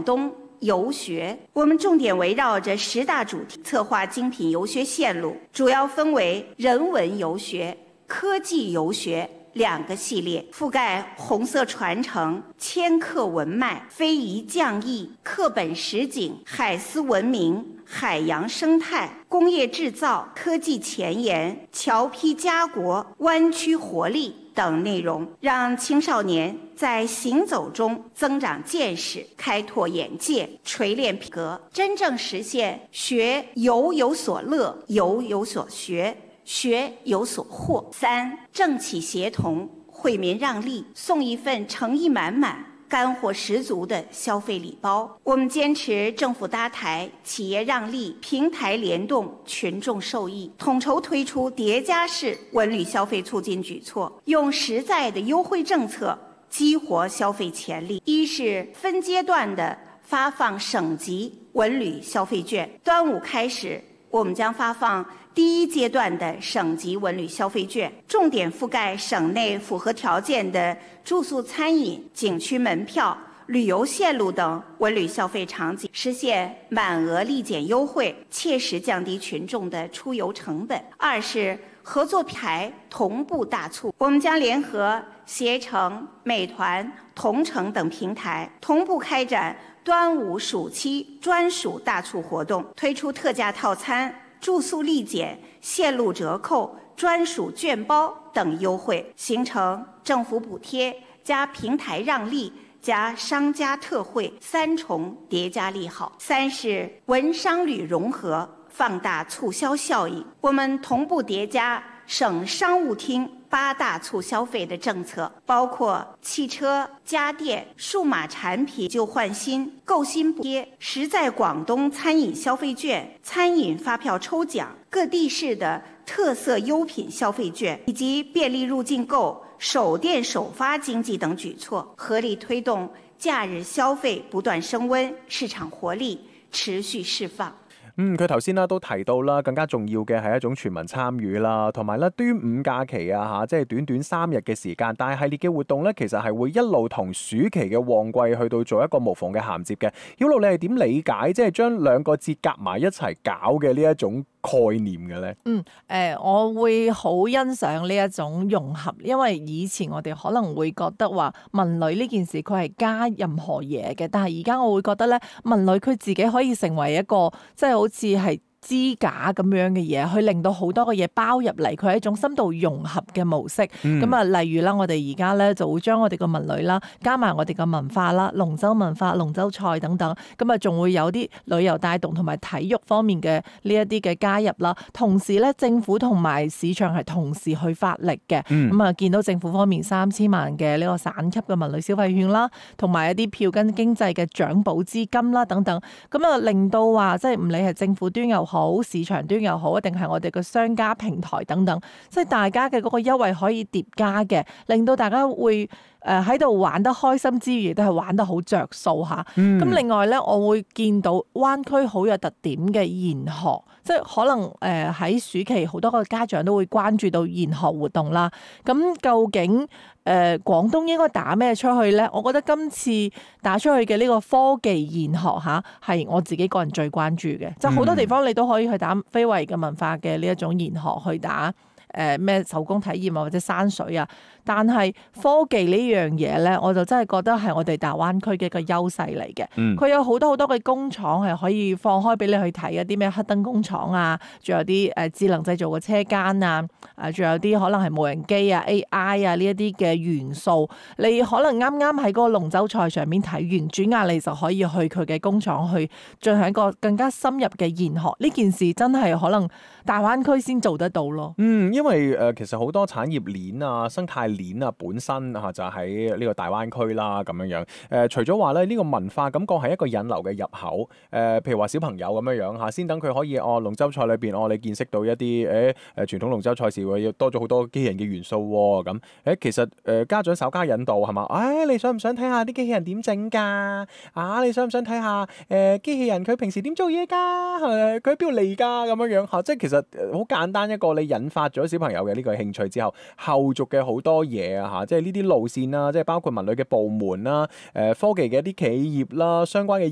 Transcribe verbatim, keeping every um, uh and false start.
東遊學，我們重點圍繞着十大主題策劃精品遊學線路，主要分為人文遊學、科技遊學兩個系列，覆蓋紅色傳承、千客文脈、非遺匠藝、課本實景、海絲文明、海洋生態、工業製造、科技前沿、僑批家國、灣區活力等內容，讓青少年在行走中增長見識、開拓眼界、錘煉品格，真正實現學遊有所樂、遊有所學、學有所獲。三，政企協同，惠民讓利，送一份誠意滿滿、乾貨十足的消費禮包。我們堅持政府搭台、企業讓利、平台聯動、群眾受益，統籌推出疊加式文旅消費促進舉措，用實在的優惠政策激活消費潛力。一是分階段的發放省級文旅消費券，端午開始，我們將發放第一階段的省級文旅消費券，重點覆蓋省內符合條件的住宿、餐飲、景區門票、旅遊線路等文旅消費場景，實現滿額立減優惠，切實降低群眾的出遊成本。二是合作平台同步大促，我們將聯合攜程、美團、同程等平台同步開展端午暑期專屬大促活動，推出特價套餐、住宿立減、線路折扣、專屬券包等優惠，形成政府補貼加平台讓利加商家特惠三重疊加利好。三是文商旅融合，放大促銷效應，我們同步疊加省商務廳八大促消費的政策，包括汽車、家電、數碼產品舊換新、購新補貼、實在廣東餐飲消費券、餐飲發票抽獎、各地市的特色優品消費券，以及便利入境購、首店首發經濟等舉措，合力推動假日消費不斷升溫，市場活力持續釋放。 嗯，佢頭先啦都提到啦，更加重要嘅係一種全民參與啦，同埋咧端午假期啊嚇，即係短短三日嘅時間，但係系列嘅活動咧，其實係會一路同暑期嘅旺季去到做一個無縫嘅銜接嘅。曉露，你係點理解即係將兩個節夾埋一齊搞嘅呢一種概念嘅咧？ 嗯，誒、呃，我會好欣賞呢一種融合，因為以前我哋可能會覺得話文旅呢件事佢係加任何嘢嘅，但係而家我會覺得咧，文旅佢自己可以成為一個即係好似係支架咁樣嘅嘢，去令到好多嘅嘢包入嚟，佢係一種深度融合嘅模式。咁啊、嗯，例如啦，我哋而家咧就會將我哋嘅文旅啦，加埋我哋嘅文化啦，龍舟文化、龍舟賽等等，咁啊，仲會有啲旅遊帶動同埋體育方面嘅呢一啲嘅加入啦。同時咧，政府同埋市場係同時去發力嘅。咁啊、嗯，見到政府方面三千萬嘅呢個省級嘅文旅消費券啦，同埋一啲票根經濟嘅獎補資金啦等等，咁啊，令到話即係唔理係政府端又好，市場端又好，一定係我哋嘅商家平台等等，即係大家嘅嗰個優惠可以疊加嘅，令到大家會誒喺度玩得開心之餘，都係玩得好着數吓。咁、嗯、另外咧，我會見到灣區好有特點嘅研學，即係可能誒喺暑期好多個家長都會關注到研學活動啦。咁究竟誒廣東應該打咩出去咧？我覺得今次打出去嘅呢個科技研學吓，係我自己個人最關注嘅。即係好多地方你都可以去打非遺嘅文化嘅呢一種研學去打。誒咩、呃、手工體驗啊，或者山水啊，但係科技呢樣嘢咧，我就真係覺得係我哋大灣區嘅一個優勢嚟嘅。佢、嗯、有好多好多嘅工廠係可以放開俾你去睇一啲咩黑燈工廠啊，仲有啲誒智能製造嘅車間啊，誒仲有啲可能係無人機啊、A I 啊呢一啲嘅元素，你可能啱啱喺嗰個龍舟賽上面睇完，轉眼你就可以去佢嘅工廠去進行一個更加深入嘅研學。呢件事真係可能大灣區先做得到咯。 嗯，因為誒、呃、其實好多產業鏈啊、生態鏈啊本身啊就喺呢個大灣區啦咁樣樣。誒、呃、除咗話咧呢、呢個文化感覺係一個引流嘅入口。誒、呃、譬如話小朋友咁樣樣嚇，先等佢可以哦龍舟賽裏邊哦你見識到一啲誒誒傳統龍舟賽事會要多咗好多機器人嘅元素喎、哦。咁誒其實誒、呃、家長稍加引導係嘛？誒、哎、你想唔想睇下啲機器人點整㗎？啊你想唔想睇下誒機器人佢平時點做嘢㗎？誒佢喺邊度嚟㗎？咁樣樣嚇，即係其實好簡單一個你引發咗小朋友嘅呢個興趣之後，後續嘅好多嘢啊嚇，即係呢啲路線啦，即係包括文旅嘅部門啦、誒科技嘅一啲企業啦、相關嘅